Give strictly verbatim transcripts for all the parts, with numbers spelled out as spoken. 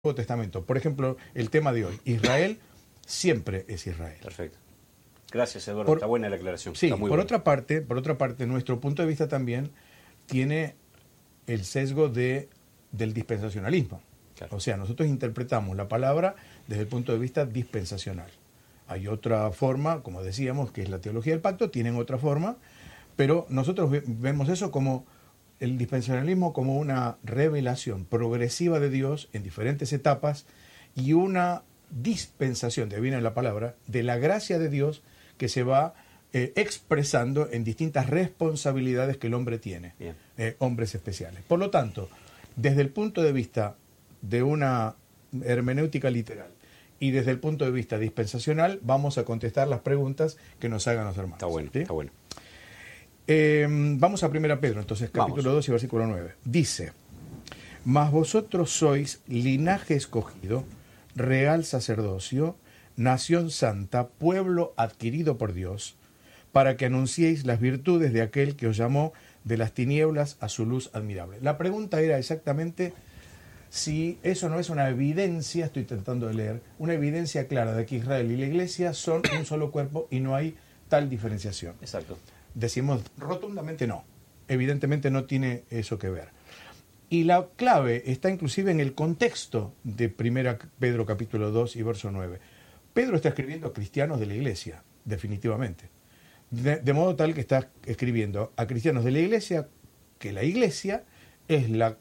Nuevo Testamento. Por ejemplo, el tema de hoy, Israel siempre es Israel. Perfecto. Gracias, Eduardo. Por, está buena la aclaración. Sí, está muy por buena. otra parte, por otra parte, nuestro punto de vista también tiene el sesgo de, del dispensacionalismo. Claro. O sea, nosotros interpretamos la palabra desde el punto de vista dispensacional. Hay otra forma, como decíamos, que es la teología del pacto, tienen otra forma, pero nosotros ve, vemos eso como el dispensacionalismo como una revelación progresiva de Dios en diferentes etapas y una dispensación, de ahí viene la palabra, de la gracia de Dios que se va eh, expresando en distintas responsabilidades que el hombre tiene, eh, hombres especiales. Por lo tanto, desde el punto de vista de una hermenéutica literal y desde el punto de vista dispensacional, vamos a contestar las preguntas que nos hagan los hermanos. Está bueno, ¿sí? está bueno. Eh, vamos a primera Pedro, entonces, capítulo vamos. dos y versículo nueve. Dice, mas vosotros sois linaje escogido, real sacerdocio, nación santa, pueblo adquirido por Dios, para que anunciéis las virtudes de aquel que os llamó de las tinieblas a su luz admirable. La pregunta era exactamente si eso no es una evidencia, estoy tratando de leer, una evidencia clara de que Israel y la Iglesia son un solo cuerpo y no hay tal diferenciación. Exacto. Decimos rotundamente no, evidentemente no tiene eso que ver. Y la clave está inclusive en el contexto de primera Pedro capítulo dos y verso nueve. Pedro está escribiendo a cristianos de la Iglesia, definitivamente. De, de modo tal que está escribiendo a cristianos de la Iglesia, que la Iglesia es la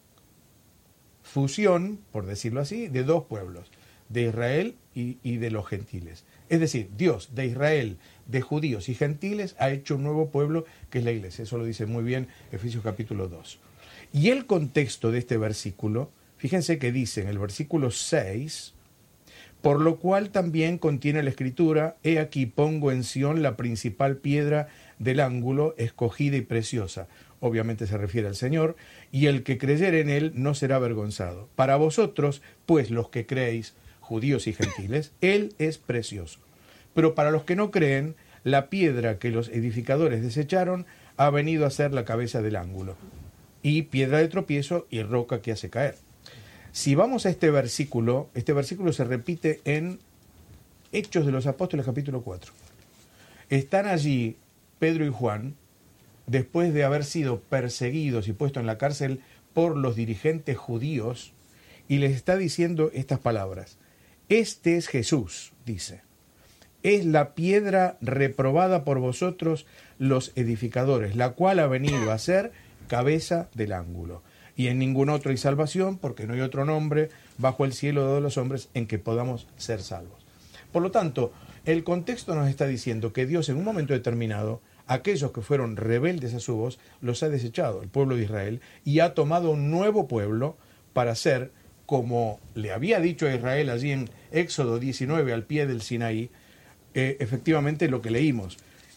fusión, por decirlo así, de dos pueblos, de Israel y, y de los gentiles. Es decir, Dios de Israel, de judíos y gentiles, ha hecho un nuevo pueblo que es la Iglesia. Eso lo dice muy bien Efesios capítulo dos. Y el contexto de este versículo, fíjense que dice en el versículo seis, por lo cual también contiene la Escritura, he aquí pongo en Sión la principal piedra del ángulo, escogida y preciosa. Obviamente se refiere al Señor, y el que creyere en él no será avergonzado. Para vosotros, pues los que creéis, judíos y gentiles, él es precioso. Pero para los que no creen, la piedra que los edificadores desecharon ha venido a ser la cabeza del ángulo, y piedra de tropiezo y roca que hace caer. Si vamos a este versículo, este versículo se repite en Hechos de los Apóstoles capítulo cuatro. Están allí Pedro y Juan, después de haber sido perseguidos y puestos en la cárcel por los dirigentes judíos, y les está diciendo estas palabras. Este es Jesús, dice, es la piedra reprobada por vosotros los edificadores, la cual ha venido a ser cabeza del ángulo. Y en ningún otro hay salvación, porque no hay otro nombre bajo el cielo de todos los hombres en que podamos ser salvos. Por lo tanto, el contexto nos está diciendo que Dios en un momento determinado, aquellos que fueron rebeldes a su voz, los ha desechado, el pueblo de Israel, y ha tomado un nuevo pueblo para ser, como le había dicho a Israel allí en Éxodo diecinueve, al pie del Sinaí, eh, efectivamente lo que leímos.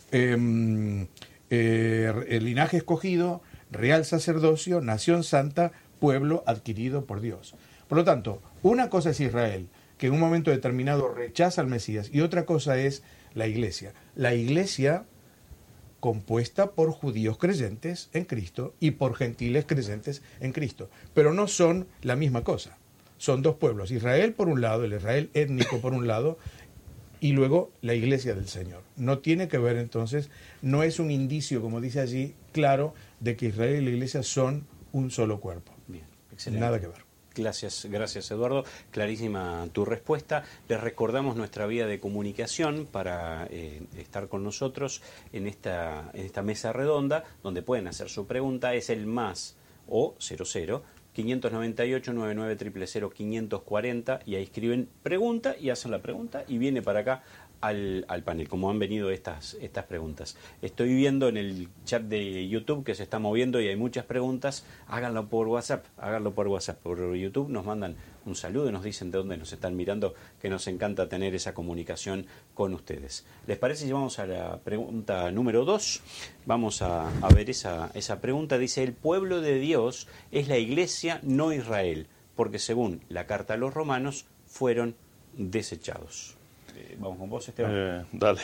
Eh, eh, el linaje escogido, real sacerdocio, nación santa, pueblo adquirido por Dios. Por lo tanto, una cosa es Israel, que en un momento determinado rechaza al Mesías, y otra cosa es la Iglesia. La Iglesia compuesta por judíos creyentes en Cristo y por gentiles creyentes en Cristo. Pero no son la misma cosa. Son dos pueblos. Israel por un lado, el Israel étnico por un lado, y luego la Iglesia del Señor. No tiene que ver entonces, no es un indicio, como dice allí, claro, de que Israel y la Iglesia son un solo cuerpo. Bien, excelente. Nada que ver. Gracias, gracias Eduardo. Clarísima tu respuesta. Les recordamos nuestra vía de comunicación para eh, estar con nosotros en esta, en esta mesa redonda, donde pueden hacer su pregunta. Es el más o cero cero quinientos noventa y ocho, noventa y nueve, cero cero cero, quinientos cuarenta y ahí escriben pregunta y hacen la pregunta y viene para acá al, al panel, como han venido estas, estas preguntas. Estoy viendo en el chat de YouTube que se está moviendo y hay muchas preguntas. Háganlo por WhatsApp, háganlo por WhatsApp. Por YouTube nos mandan un saludo y nos dicen de dónde nos están mirando, que nos encanta tener esa comunicación con ustedes. ¿Les parece si vamos a la pregunta número dos? Vamos a, a ver esa, esa pregunta. Dice, el pueblo de Dios es la Iglesia, no Israel, porque según la carta a los romanos fueron desechados. Eh, vamos con vos, Esteban. Eh, dale.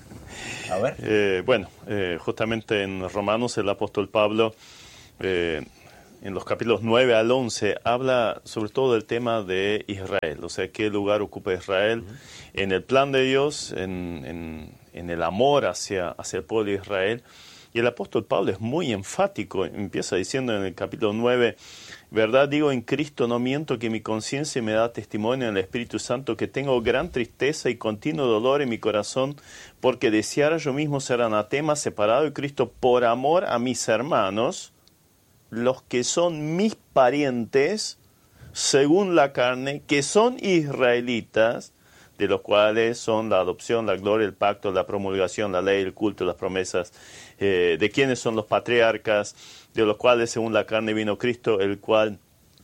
A ver. Eh, bueno, eh, justamente en Romanos el apóstol Pablo eh, en los capítulos nueve al once, habla sobre todo del tema de Israel, o sea, qué lugar ocupa Israel uh-huh. en el plan de Dios, en, en, en el amor hacia, hacia el pueblo de Israel. Y el apóstol Pablo es muy enfático, empieza diciendo en el capítulo nueve, verdad digo en Cristo, no miento, que mi conciencia me da testimonio en el Espíritu Santo, que tengo gran tristeza y continuo dolor en mi corazón, porque deseara yo mismo ser anatema, separado de Cristo, por amor a mis hermanos, los que son mis parientes, según la carne, que son israelitas, de los cuales son la adopción, la gloria, el pacto, la promulgación, la ley, el culto, las promesas, eh, de quienes son los patriarcas, de los cuales según la carne vino Cristo, el cual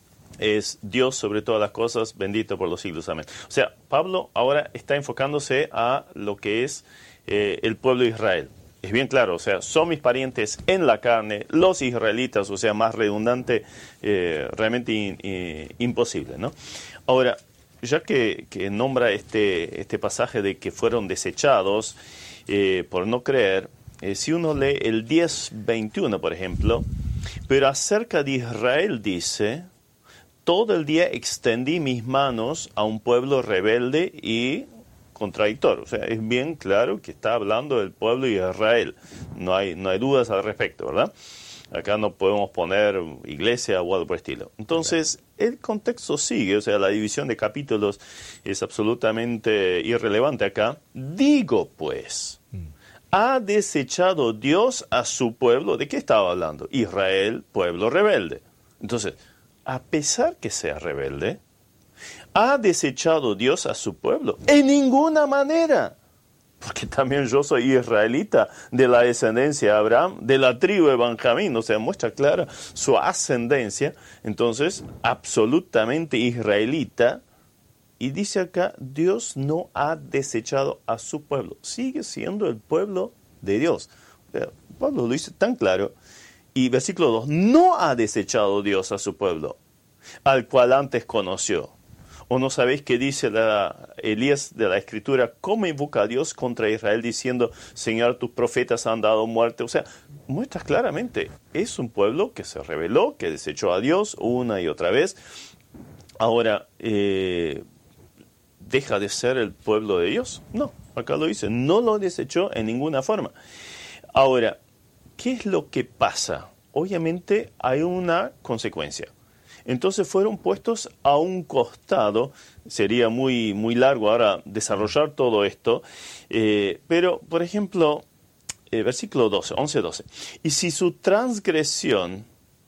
es Dios sobre todas las cosas, bendito por los siglos, amén. O sea, Pablo ahora está enfocándose a lo que es eh, el pueblo de Israel. Es bien claro, o sea, son mis parientes en la carne, los israelitas, o sea, más redundante, eh, realmente in, in, imposible, ¿no? Ahora, ya que, que nombra este, este pasaje de que fueron desechados eh, por no creer, eh, si uno lee el diez veintiuno, por ejemplo, pero acerca de Israel dice, todo el día extendí mis manos a un pueblo rebelde y contradictor. O sea, es bien claro que está hablando del pueblo de Israel. No hay, no hay dudas al respecto, ¿verdad? Acá no podemos poner iglesia o algo por el estilo. Entonces, el contexto sigue, o sea, la división de capítulos es absolutamente irrelevante acá. Digo, pues, ¿ha desechado Dios a su pueblo? ¿De qué estaba hablando? Israel, pueblo rebelde. Entonces, a pesar que sea rebelde, ¿ha desechado Dios a su pueblo? En ninguna manera. Porque también yo soy israelita de la descendencia de Abraham, de la tribu de Benjamín, o sea, muestra clara su ascendencia, entonces absolutamente israelita, y dice acá, Dios no ha desechado a su pueblo, sigue siendo el pueblo de Dios. O sea, Pablo lo dice tan claro, y versículo dos, no ha desechado Dios a su pueblo, al cual antes conoció. ¿O no sabéis qué dice la, Elías de la Escritura? ¿Cómo invoca a Dios contra Israel diciendo, Señor, tus profetas han dado muerte? O sea, muestra claramente, es un pueblo que se rebeló, que desechó a Dios una y otra vez. Ahora, eh, ¿deja de ser el pueblo de Dios? No, acá lo dice, no lo desechó en ninguna forma. Ahora, ¿qué es lo que pasa? Obviamente hay una consecuencia. Entonces fueron puestos a un costado, sería muy, muy largo ahora desarrollar todo esto, eh, pero, por ejemplo, eh, versículo doce, once, doce, y si su transgresión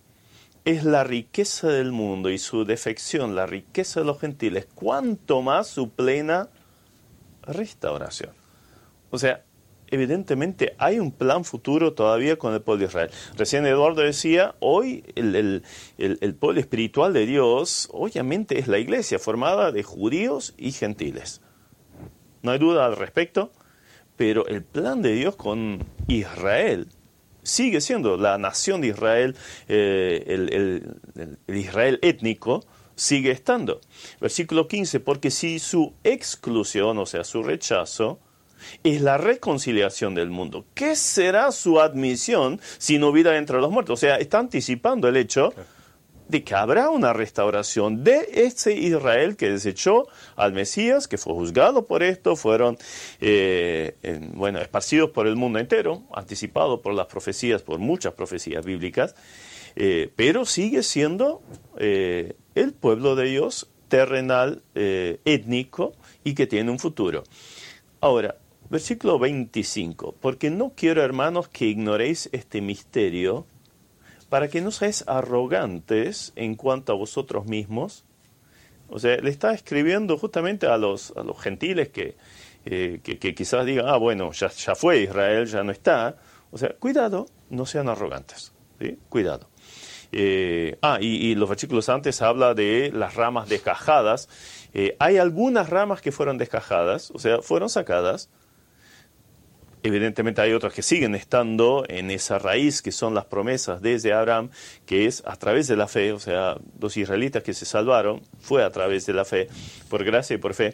es la riqueza del mundo y su defección la riqueza de los gentiles, ¿cuánto más su plena restauración? O sea, evidentemente hay un plan futuro todavía con el pueblo de Israel. Recién Eduardo decía, hoy el, el, el, el pueblo espiritual de Dios, obviamente es la iglesia formada de judíos y gentiles. No hay duda al respecto, pero el plan de Dios con Israel sigue siendo la nación de Israel, eh, el, el, el Israel étnico, sigue estando. Versículo quince, porque si su exclusión, o sea, su rechazo, es la reconciliación del mundo, ¿qué será su admisión si no hubiera entre los muertos? O sea, está anticipando el hecho de que habrá una restauración de ese Israel que desechó al Mesías, que fue juzgado por esto, fueron eh, en, bueno, esparcidos por el mundo entero, anticipado por las profecías, por muchas profecías bíblicas, eh, pero sigue siendo eh, el pueblo de Dios terrenal, eh, étnico, y que tiene un futuro. Ahora, versículo veinticinco, porque no quiero, hermanos, que ignoréis este misterio, para que no seáis arrogantes en cuanto a vosotros mismos. O sea, le está escribiendo justamente a los, a los gentiles que, eh, que, que quizás digan, ah, bueno, ya, ya fue Israel, ya no está. O sea, cuidado, no sean arrogantes, ¿sí? Cuidado. Eh, ah, y, y los versículos antes habla de las ramas descajadas. Eh, hay algunas ramas que fueron descajadas, o sea, fueron sacadas. Evidentemente hay otras que siguen estando en esa raíz que son las promesas desde Abraham, que es a través de la fe, o sea, los israelitas que se salvaron fue a través de la fe, por gracia y por fe.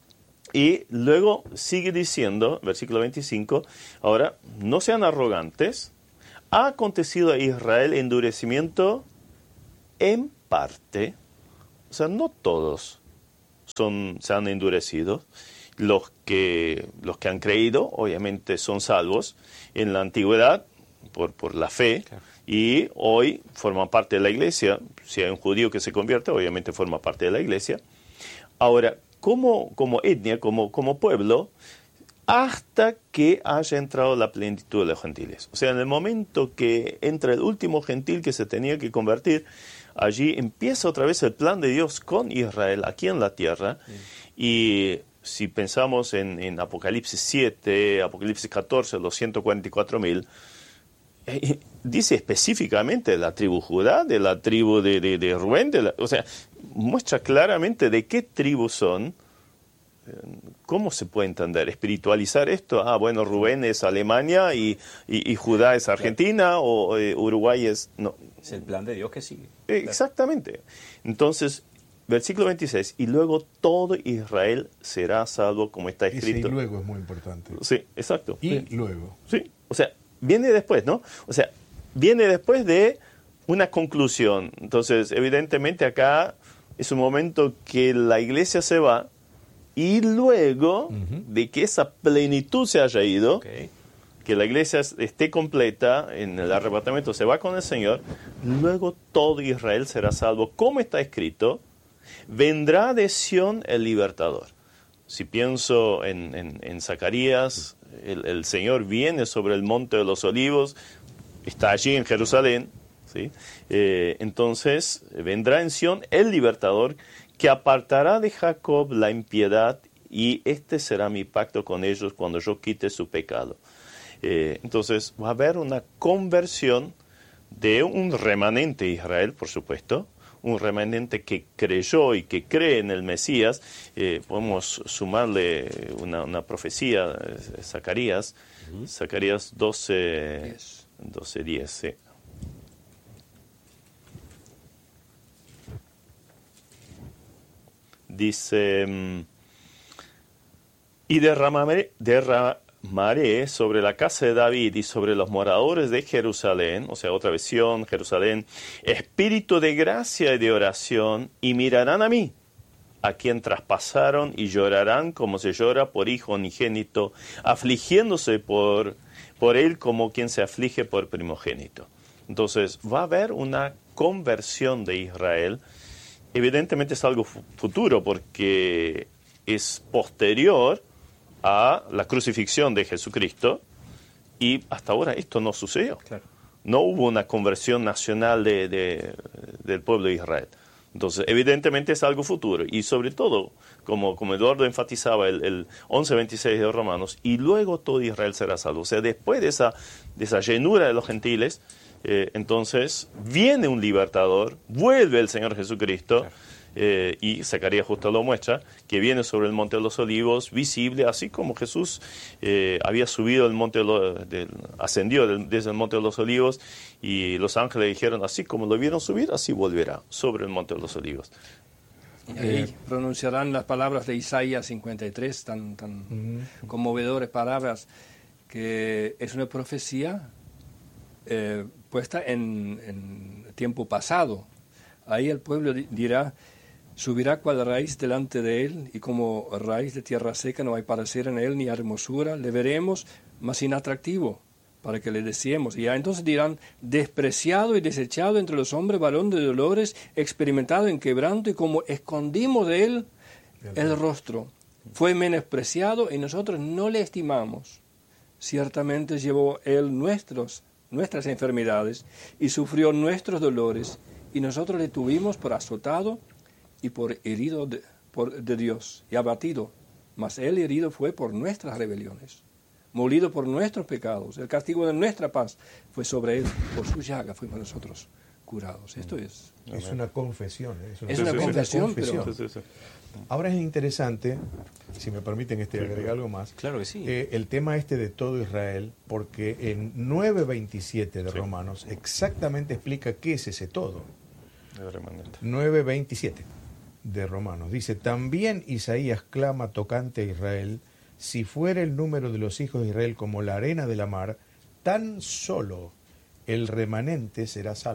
Y luego sigue diciendo, versículo veinticinco, ahora, no sean arrogantes, ha acontecido a Israel endurecimiento en parte, o sea, no todos son, se han endurecido. Los que, los que han creído, obviamente, son salvos en la antigüedad por, por la fe, claro. Y hoy forman parte de la iglesia. Si hay un judío que se convierte, obviamente forma parte de la iglesia. Ahora, como, como etnia, como, como pueblo, hasta que haya entrado la plenitud de los gentiles. O sea, en el momento que entra el último gentil que se tenía que convertir, allí empieza otra vez el plan de Dios con Israel aquí en la tierra. Sí. Y si pensamos en, en Apocalipsis siete, Apocalipsis catorce, los ciento cuarenta y cuatro mil, eh, dice específicamente de la tribu Judá, de la tribu de, de, de Rubén, de la, o sea, muestra claramente de qué tribu son. ¿Cómo se puede entender? ¿Espiritualizar esto? Ah, bueno, Rubén es Alemania y, y, y Judá es Argentina, claro. o eh, Uruguay es... No. Es el plan de Dios que sigue. Exactamente. Entonces, versículo veintiséis, y luego todo Israel será salvo, como está escrito. Ese y luego es muy importante. Sí, exacto. Y sí. luego. Sí, o sea, viene después, ¿no? O sea, viene después de una conclusión. Entonces, evidentemente acá es un momento que la iglesia se va, y luego uh-huh. de que esa plenitud se haya ido, okay. que la iglesia esté completa, en el arrebatamiento se va con el Señor, luego todo Israel será salvo. Como está escrito, vendrá de Sión el libertador. Si pienso en, en, en Zacarías, el, el Señor viene sobre el monte de los olivos, está allí en Jerusalén, ¿sí? Eh, entonces vendrá en Sión el libertador, que apartará de Jacob la impiedad, y este será mi pacto con ellos cuando yo quite su pecado. Eh, entonces va a haber una conversión de un remanente de Israel, por supuesto, un remanente que creyó y que cree en el Mesías. Eh, podemos sumarle una, una profecía, eh, Zacarías, uh-huh. Zacarías doce, diez, sí. Dice, y derramaré, derramaré sobre la casa de David y sobre los moradores de Jerusalén, o sea, otra versión, Jerusalén, espíritu de gracia y de oración, y mirarán a mí, a quien traspasaron, y llorarán como se llora por hijo unigénito, afligiéndose por, por él como quien se aflige por primogénito. Entonces, va a haber una conversión de Israel. Evidentemente es algo futuro porque es posterior a la crucifixión de Jesucristo, y hasta ahora esto no sucedió. Claro. No hubo una conversión nacional de, de, del pueblo de Israel. Entonces, evidentemente es algo futuro. Y sobre todo, como, como Eduardo enfatizaba, el, el once veintiséis de Romanos, y luego todo Israel será salvo. O sea, después de esa, de esa llenura de los gentiles, Eh, entonces viene un libertador, vuelve el Señor Jesucristo, claro. eh, y Zacarías justo lo muestra, que viene sobre el Monte de los Olivos, visible, así como Jesús eh, había subido el monte de los, de, ascendió del, desde el Monte de los Olivos, y los ángeles dijeron, así como lo vieron subir, así volverá sobre el Monte de los Olivos. Y ahí eh, pronunciarán las palabras de Isaías cincuenta y tres, tan, tan uh-huh. conmovedores palabras, que es una profecía eh, puesta en, en tiempo pasado. Ahí el pueblo dirá, subirá cual raíz delante de él, y como raíz de tierra seca no hay parecer en él ni hermosura, le veremos, mas inatractivo, para que le deseemos. Y ya entonces dirán, despreciado y desechado entre los hombres, varón de dolores, experimentado en quebranto, y como escondimos de él el rostro, fue menospreciado y nosotros no le estimamos. Ciertamente llevó él nuestros nuestras enfermedades y sufrió nuestros dolores, y nosotros le tuvimos por azotado y por herido de, por, de Dios y abatido, mas él herido fue por nuestras rebeliones, molido por nuestros pecados, el castigo de nuestra paz fue sobre él, por su llaga fuimos nosotros curados. Esto es... Es una confesión. ¿eh? Es una, es una sí, confesión, una confesión. pero... Sí, sí, sí. Ahora es interesante, si me permiten este agregar algo más, claro que sí. eh, el tema este de todo Israel, porque en nueve veintisiete de sí. Romanos exactamente explica qué es ese todo. nueve veintisiete de Romanos. Dice, también Isaías clama tocante a Israel, si fuera el número de los hijos de Israel como la arena de la mar, tan solo el remanente será salvo.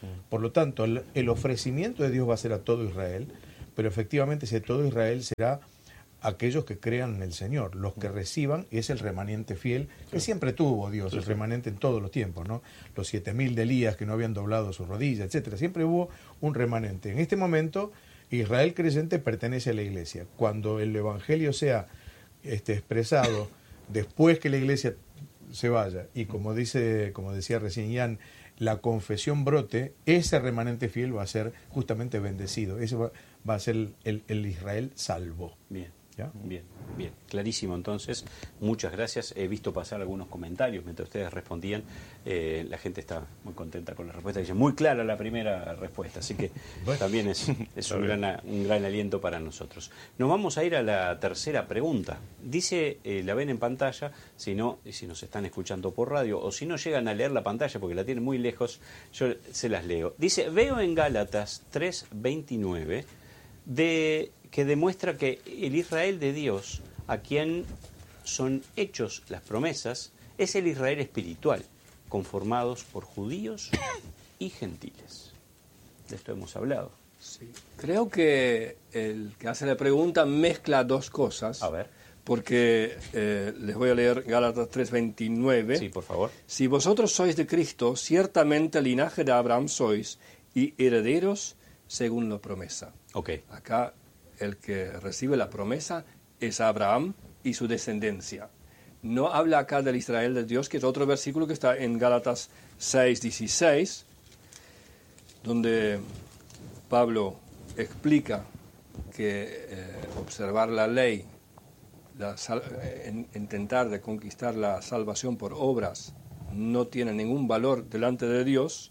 Por lo tanto, el, el ofrecimiento de Dios va a ser a todo Israel, pero efectivamente ese todo Israel será aquellos que crean en el Señor, los que reciban, y es el remanente fiel que siempre tuvo Dios, el remanente en todos los tiempos, ¿no? Los siete mil de Elías que no habían doblado su rodilla, etcétera. Siempre hubo un remanente. En este momento, Israel creyente pertenece a la iglesia. Cuando el evangelio sea este, expresado después que la iglesia se vaya, y como dice, como decía recién Ian, la confesión brote, ese remanente fiel va a ser justamente bendecido. Ese va, va a ser el, el, el Israel salvo. Bien. ¿Ya? Bien, bien, clarísimo entonces, muchas gracias. He visto pasar algunos comentarios mientras ustedes respondían, eh, la gente está muy contenta con la respuesta, dice muy clara la primera respuesta, así que bueno, también es, es un, gran, un gran aliento para nosotros. Nos vamos a ir a la tercera pregunta. Dice, eh, la ven en pantalla, si no, si nos están escuchando por radio o si no llegan a leer la pantalla porque la tienen muy lejos, yo se las leo. Dice, veo en Gálatas tres veintinueve de... que demuestra que el Israel de Dios, a quien son hechos las promesas, es el Israel espiritual, conformados por judíos y gentiles. De esto hemos hablado. Sí. Creo que el que hace la pregunta mezcla dos cosas. A ver. Porque eh, les voy a leer Gálatas tres veintinueve. Sí, por favor. Si vosotros sois de Cristo, ciertamente linaje de Abraham sois y herederos según la promesa. Ok. Acá el que recibe la promesa es Abraham y su descendencia. No habla acá del Israel de Dios, que es otro versículo que está en Gálatas seis dieciséis, donde Pablo explica que eh, observar la ley, la sal, en, intentar de conquistar la salvación por obras, no tiene ningún valor delante de Dios.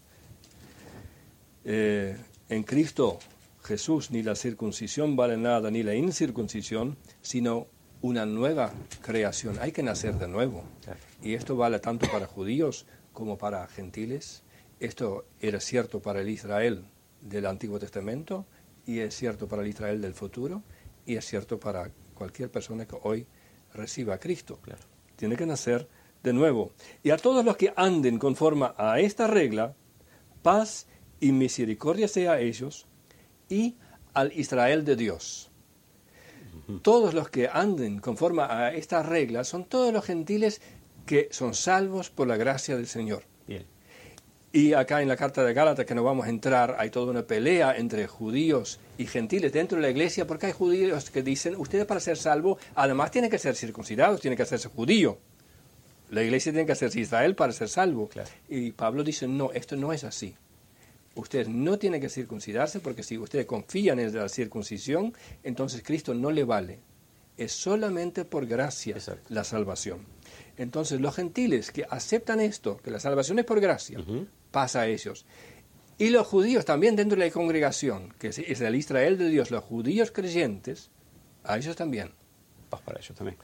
Eh, en Cristo Jesús ni la circuncisión vale nada, ni la incircuncisión, sino una nueva creación. Hay que nacer de nuevo. Claro. Y esto vale tanto para judíos como para gentiles. Esto era cierto para el Israel del Antiguo Testamento y es cierto para el Israel del futuro y es cierto para cualquier persona que hoy reciba a Cristo. Claro. Tiene que nacer de nuevo. Y a todos los que anden conforme a esta regla, paz y misericordia sea a ellos y al Israel de Dios. Uh-huh. Todos los que anden conforme a estas reglas son todos los gentiles que son salvos por la gracia del Señor. Bien. Y acá en la carta de Gálatas, que no vamos a entrar, hay toda una pelea entre judíos y gentiles dentro de la iglesia, porque hay judíos que dicen, ustedes para ser salvos, además tienen que ser circuncidados, tienen que hacerse judío. La iglesia tiene que hacerse Israel para ser salvo. Claro. Y Pablo dice, no, esto no es así. Ustedes no tienen que circuncidarse porque si ustedes confían en la circuncisión, entonces Cristo no le vale. Es solamente por gracia Exacto. la salvación. Entonces los gentiles que aceptan esto, que la salvación es por gracia, uh-huh. pasa a ellos. Y los judíos también dentro de la congregación, que es el Israel de Dios, los judíos creyentes, a ellos también. Paz para ellos también.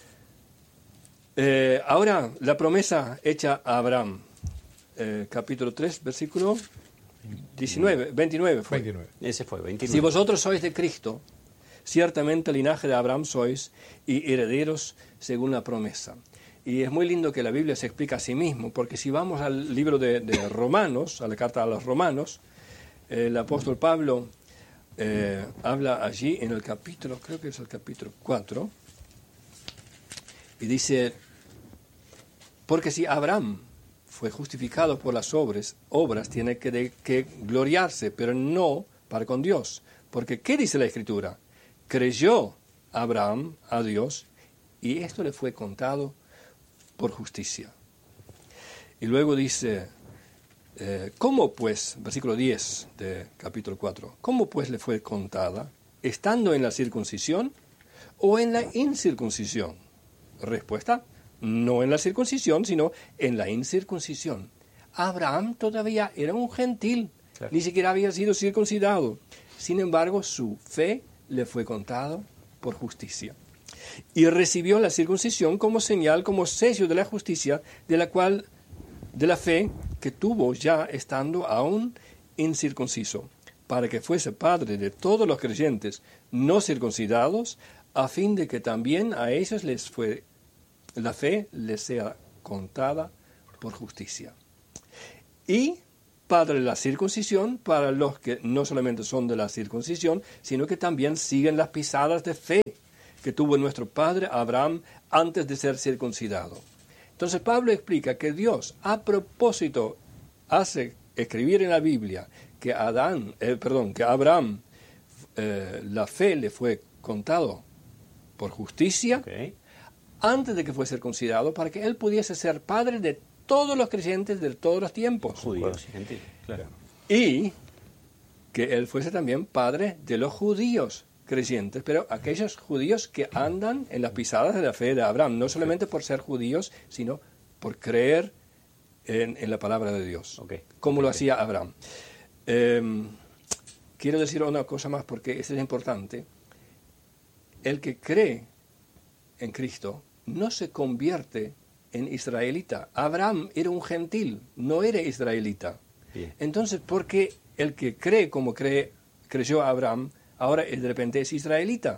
Eh, ahora, la promesa hecha a Abraham, eh, capítulo tres, versículo diecinueve, veintinueve fue. veintinueve. Ese fue, veintinueve. Si vosotros sois de Cristo, ciertamente el linaje de Abraham sois y herederos según la promesa. Y es muy lindo que la Biblia se explica a sí mismo, porque si vamos al libro de, de Romanos, a la carta a los Romanos, el apóstol Pablo eh, habla allí en el capítulo, creo que es el capítulo cuatro, y dice, porque si Abraham fue justificado por las obras, obras tiene que, de, que gloriarse, pero no para con Dios. Porque, ¿qué dice la Escritura? Creyó Abraham a Dios y esto le fue contado por justicia. Y luego dice, eh, ¿cómo pues, versículo diez de capítulo cuatro, cómo pues le fue contada, estando en la circuncisión o en la incircuncisión? Respuesta, no en la circuncisión, sino en la incircuncisión. Abraham todavía era un gentil, claro. Ni siquiera había sido circuncidado. Sin embargo, su fe le fue contada por justicia. Y recibió la circuncisión como señal, como sello de la justicia, de la cual, de la fe que tuvo ya estando aún incircunciso, para que fuese padre de todos los creyentes no circuncidados, a fin de que también a ellos les fue la fe les sea contada por justicia. Y padre de la circuncisión para los que no solamente son de la circuncisión, sino que también siguen las pisadas de fe que tuvo nuestro padre Abraham antes de ser circuncidado. Entonces Pablo explica que Dios, a propósito, hace escribir en la Biblia que Adán, eh, perdón, que Abraham eh, la fe le fue contado por justicia, Okay. antes de que fuese circuncidado, para que él pudiese ser padre de todos los creyentes de todos los tiempos. Judíos y gentiles, claro. Y que él fuese también padre de los judíos creyentes, pero aquellos judíos que andan en las pisadas de la fe de Abraham, no solamente por ser judíos, sino por creer en, en la palabra de Dios, Okay. como lo Okay. hacía Abraham. Eh, quiero decir una cosa más porque esto es importante. El que cree en Cristo no se convierte en israelita. Abraham era un gentil, no era israelita. Bien. Entonces, ¿por qué el que cree como cree, creyó Abraham, ahora de repente es israelita?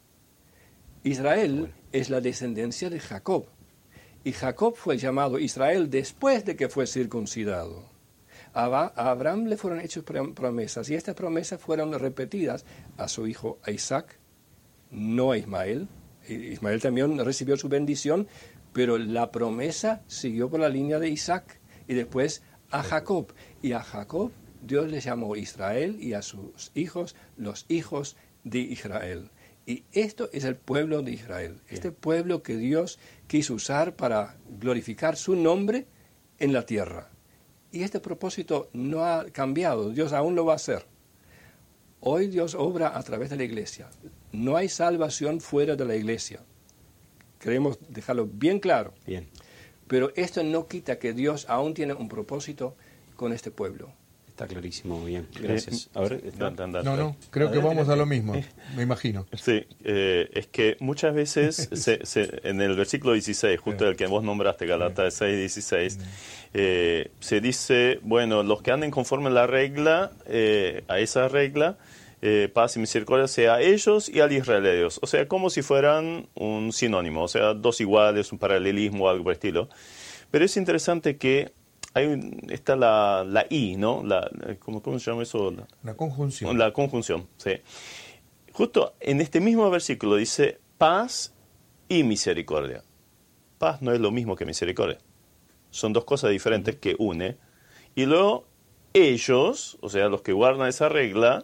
Israel Bueno. es la descendencia de Jacob. Y Jacob fue llamado Israel después de que fue circuncidado. A Abraham le fueron hechas promesas y estas promesas fueron repetidas a su hijo Isaac, no a Ismael. Ismael también recibió su bendición, pero la promesa siguió por la línea de Isaac y después a Jacob. Y a Jacob Dios le llamó Israel y a sus hijos los hijos de Israel. Y esto es el pueblo de Israel, este pueblo que Dios quiso usar para glorificar su nombre en la tierra. Y este propósito no ha cambiado, Dios aún lo va a hacer. Hoy Dios obra a través de la iglesia. No hay salvación fuera de la iglesia. Queremos dejarlo bien claro. Bien. Pero esto no quita que Dios aún tiene un propósito con este pueblo. Está clarísimo, bien. Gracias. A ver, está- Dan- dan- No, no, creo que vamos a lo mismo, me imagino. Sí, eh, es que muchas veces se- se- en el versículo dieciséis, justo el que vos nombraste, Galatas seis, dieciséis, eh, se dice, bueno, los que anden conforme a la regla, eh, a esa regla, eh, paz y misericordia sea a ellos y al Israel de Dios. O sea, como si fueran un sinónimo, o sea, dos iguales, un paralelismo, algo por el estilo. Pero es interesante que hay un- está la, la I, ¿no? La, ¿cómo, ¿Cómo se llama eso? La, La conjunción. la conjunción, sí. Justo en este mismo versículo dice paz y misericordia. Paz no es lo mismo que misericordia. Son dos cosas diferentes que une. Y luego ellos, o sea, los que guardan esa regla,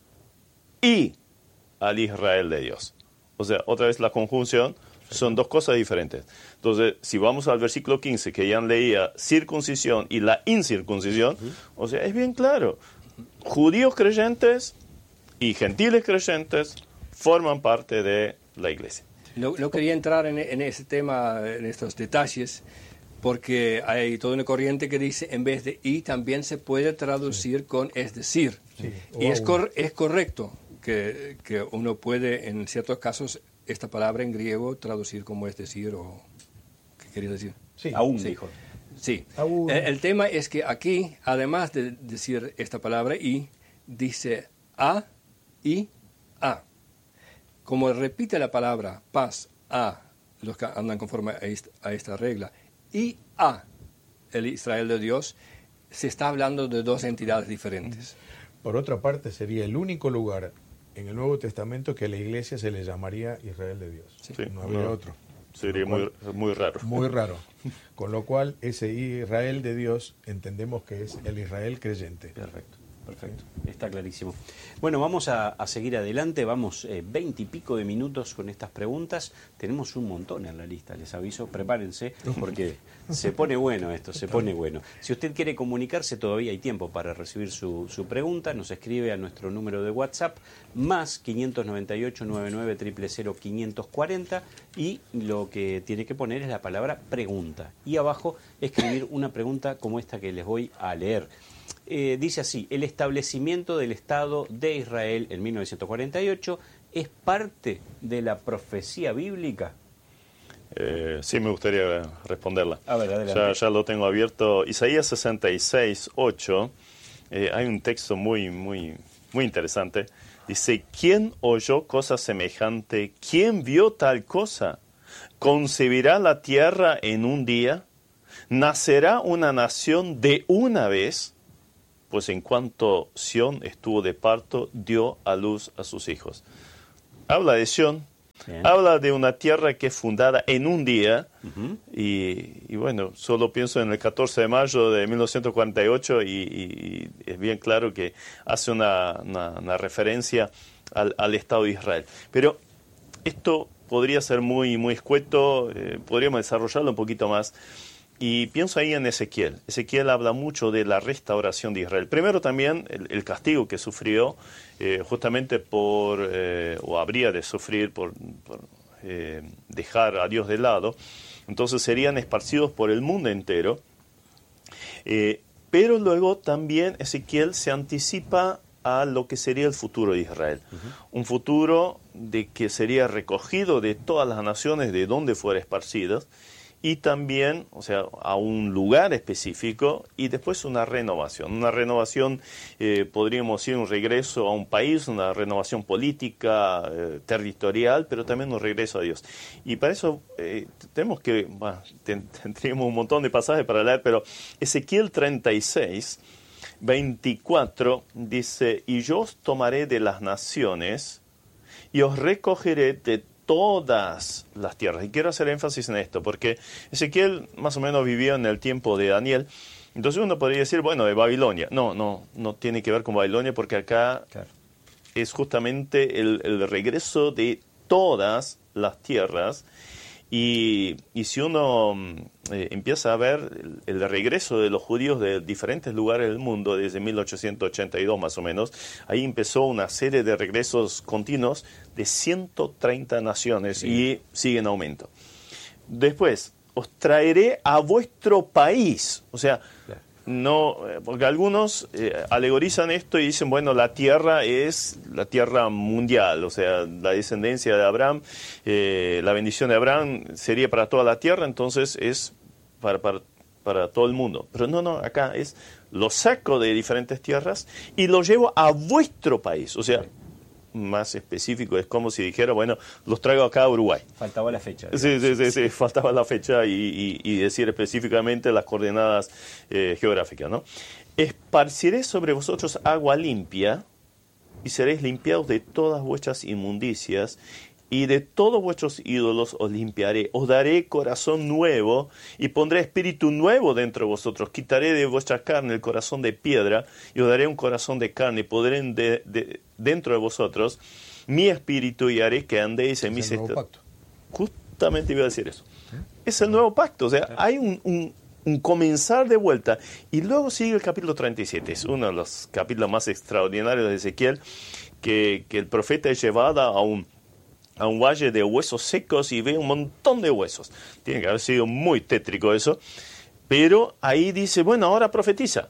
y al Israel de Dios. O sea, otra vez la conjunción, son dos cosas diferentes. Entonces, si vamos al versículo quince, que Jan leía circuncisión y la incircuncisión, o sea, es bien claro. Judíos creyentes y gentiles creyentes forman parte de la iglesia. No, no quería entrar en, en ese tema, en estos detalles, porque hay toda una corriente que dice, en vez de y, también se puede traducir sí. con es decir. Sí. Y O es, aún. cor, es correcto que, que uno puede, en ciertos casos, esta palabra en griego traducir como es decir o... ¿Qué quería decir? Sí. Aún, Sí. dijo. Sí. Aún. El, el tema es que aquí, además de decir esta palabra y, dice a y a. Como repite la palabra paz a los que andan conforme a esta, a esta regla y a el Israel de Dios, se está hablando de dos entidades diferentes. Por otra parte, sería el único lugar en el Nuevo Testamento que a la iglesia se le llamaría Israel de Dios. Sí. No habría No. otro. Sería muy, muy raro. Muy raro. Con lo cual, ese Israel de Dios entendemos que es el Israel creyente. Perfecto, perfecto. Está clarísimo. Bueno, vamos a, a seguir adelante. Vamos eh, veinte y pico de minutos con estas preguntas. Tenemos un montón en la lista, les aviso. Prepárense porque se pone bueno esto, se pone bueno. Si usted quiere comunicarse, todavía hay tiempo para recibir su, su pregunta. Nos escribe a nuestro número de WhatsApp, más quinientos noventa y ocho, noventa y nueve, cero cero cero, quinientos cuarenta, y lo que tiene que poner es la palabra pregunta. Y abajo escribir una pregunta como esta que les voy a leer. Eh, dice así: el establecimiento del Estado de Israel en mil novecientos cuarenta y ocho es parte de la profecía bíblica. Eh, sí, me gustaría responderla. A ver, adelante. Ya, ya lo tengo abierto. Isaías sesenta y seis, ocho. Eh, hay un texto muy, muy, muy interesante. Dice, ¿quién oyó cosa semejante? ¿Quién vio tal cosa? ¿Concebirá la tierra en un día? ¿Nacerá una nación de una vez? pues en cuanto Sión estuvo de parto, dio a luz a sus hijos. Habla de Sión, bien. Habla de una tierra que es fundada en un día, uh-huh. y, y bueno, solo pienso en el catorce de mayo de mil novecientos cuarenta y ocho y, y es bien claro que hace una, una, una referencia al, al Estado de Israel. Pero esto podría ser muy, muy escueto, eh, podríamos desarrollarlo un poquito más. Y pienso ahí en Ezequiel. Ezequiel habla mucho de la restauración de Israel. Primero también el, el castigo que sufrió eh, justamente por, eh, o habría de sufrir por, por eh, dejar a Dios de lado. Entonces serían esparcidos por el mundo entero. Eh, pero luego también Ezequiel se anticipa a lo que sería el futuro de Israel. Uh-huh. Un futuro de que sería recogido de todas las naciones de donde fuera esparcidas, y también, o sea, a un lugar específico, y después una renovación. Una renovación, eh, podríamos decir, un regreso a un país, una renovación política, eh, territorial, pero también un regreso a Dios. Y para eso eh, tenemos que, bueno, ten, tendríamos un montón de pasajes para leer, pero Ezequiel treinta y seis, veinticuatro, dice, y yo os tomaré de las naciones, y os recogeré de todas las tierras. Y quiero hacer énfasis en esto, porque Ezequiel más o menos vivió en el tiempo de Daniel. Entonces uno podría decir, bueno, de Babilonia. No, no, no tiene que ver con Babilonia, porque acá claro. es justamente el, el regreso de todas las tierras. Y, y si uno eh, empieza a ver el, el regreso de los judíos de diferentes lugares del mundo desde mil ochocientos ochenta y dos más o menos, ahí empezó una serie de regresos continuos de ciento treinta naciones sí. y sigue en aumento. Después, os traeré a vuestro país. O sea, claro. no, porque algunos eh, alegorizan esto y dicen, bueno, la tierra es la tierra mundial, o sea, la descendencia de Abraham, eh, la bendición de Abraham sería para toda la tierra, entonces es para, para, para todo el mundo. Pero no, no, acá es, lo saco de diferentes tierras y lo llevo a vuestro país, o sea, más específico, es como si dijera, bueno, los traigo acá a Uruguay. Faltaba la fecha. Sí, sí, sí, sí, faltaba la fecha y, y, y decir específicamente las coordenadas eh, geográficas, ¿no? Esparciré sobre vosotros agua limpia y seréis limpiados de todas vuestras inmundicias y de todos vuestros ídolos os limpiaré. Os daré corazón nuevo y pondré espíritu nuevo dentro de vosotros. Quitaré de vuestra carne el corazón de piedra y os daré un corazón de carne y pondré de, de, dentro de vosotros mi espíritu y haré que andéis en mis estatutos. Justamente iba a decir eso. ¿Eh? Es el nuevo pacto. O sea, ¿eh? hay un, un, un comenzar de vuelta. Y luego sigue el capítulo treinta y siete. Es uno de los capítulos más extraordinarios de Ezequiel, que, que el profeta es llevado a un a un valle de huesos secos y ve un montón de huesos. Tiene que haber sido muy tétrico eso. Pero ahí dice, bueno, ahora profetiza.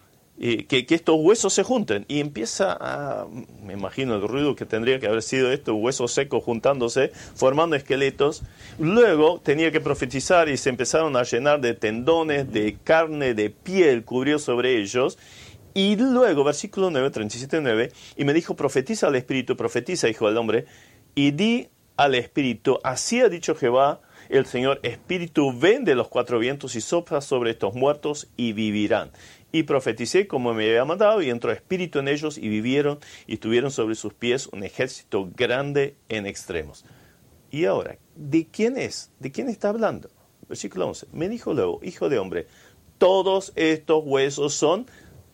Eh, que, que estos huesos se junten. Y empieza a, me imagino el ruido que tendría que haber sido estos huesos secos juntándose, formando esqueletos. Luego tenía que profetizar y se empezaron a llenar de tendones, de carne, de piel, cubrió sobre ellos. Y luego, versículo nueve, treinta y siete, nueve, y me dijo, profetiza al Espíritu, profetiza, hijo del hombre, y di al Espíritu, así ha dicho Jehová, el Señor, Espíritu, ven de los cuatro vientos y sopla sobre estos muertos y vivirán. Y profeticé como me había mandado, y entró Espíritu en ellos y vivieron, y tuvieron sobre sus pies un ejército grande en extremos. Y ahora, ¿de quién es? ¿De quién está hablando? Versículo once. Me dijo luego, hijo de hombre, todos estos huesos son